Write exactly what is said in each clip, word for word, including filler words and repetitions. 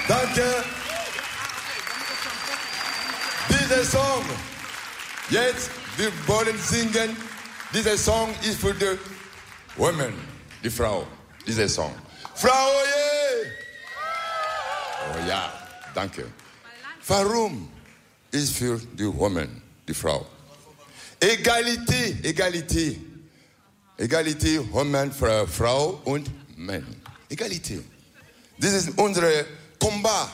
Danke. Dieser Song, jetzt, wir wollen singen. Dieser Song ist für die Women, die Frau. Dieser Song. Frau, yeah. Oh ja, danke. Warum ist für die Women, die Frau? Egalité, Egalité. Egalité, Women, Frau und Mann. Egalité. Das ist unser Combat.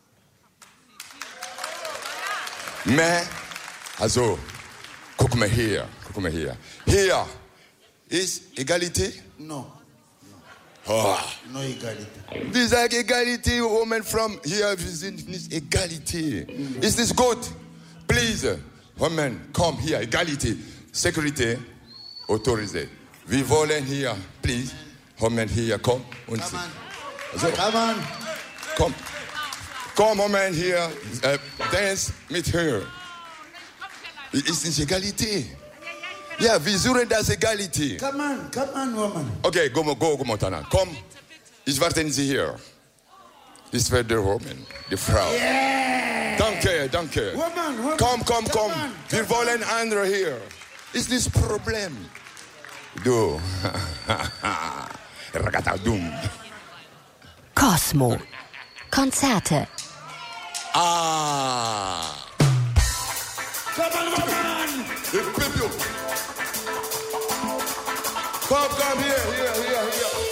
Mais, also, guck mal hier, guck mal hier. Hier ist Egalité? No. Oh. No Egalité. Wir sagen Egalité, Women from hier, wir sind nicht Egalité. Mm. Ist das gut? Please, Women, komm hier, Egalité. Security, autorisé. Wir wollen hier, please, Women hier, komm und Come on. Also, Come on. komm. Komm, Women hier, äh, dance mit her. Ist nicht Egalité. Ja, wir suchen das Egalité. Come on, come on, woman. Okay, go, go, go, Montana. Komm, ich warte Sie hier. Das wird der Woman, die Frau. Yeah. Danke, danke. Woman, woman. Komm, komm, komm. On, Wir wollen andere hier. Ist das Problem? Du. Ragatadum. Cosmo. Konzerte. Ah. Come on, woman. Komm, komm, hier, hier, hier, hier.